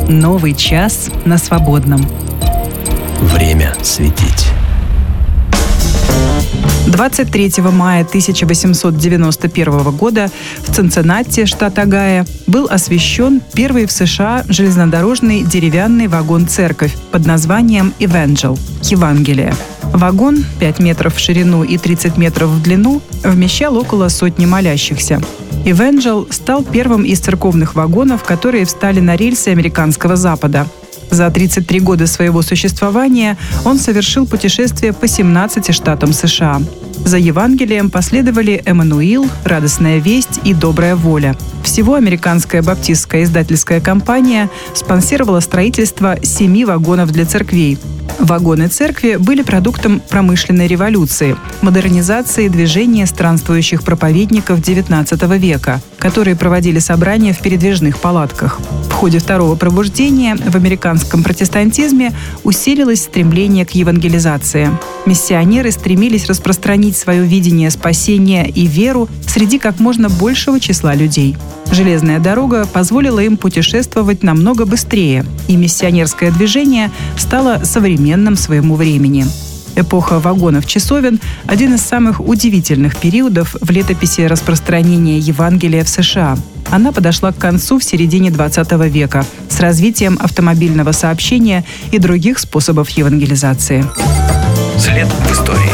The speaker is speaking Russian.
Новый час на свободном. Время светить. 23 мая 1891 года в Цинциннати, штат Огайо, был освящен первый в США железнодорожный деревянный вагон-церковь под названием «Evangel» – «Евангелие». Вагон, 5 метров в ширину и 30 метров в длину, вмещал около сотни молящихся. «Evangel» стал первым из церковных вагонов, которые встали на рельсы американского Запада. За 33 года своего существования он совершил путешествие по 17 штатам США. За Евангелием последовали «Эммануил», «Радостная весть» и «Добрая воля». Всего американская баптистская издательская компания спонсировала строительство 7 вагонов для церквей. Вагоны церкви были продуктом промышленной революции, модернизации движения странствующих проповедников XIX века, которые проводили собрания в передвижных палатках. В ходе Второго пробуждения в американском протестантизме усилилось стремление к евангелизации. Миссионеры стремились распространить свое видение спасения и веру среди как можно большего числа людей. Железная дорога позволила им путешествовать намного быстрее, и миссионерское движение стало современным своему времени. Эпоха вагонов-часовен – один из самых удивительных периодов в летописи распространения Евангелия в США. Она подошла к концу в середине XX века с развитием автомобильного сообщения и других способов евангелизации. След в истории.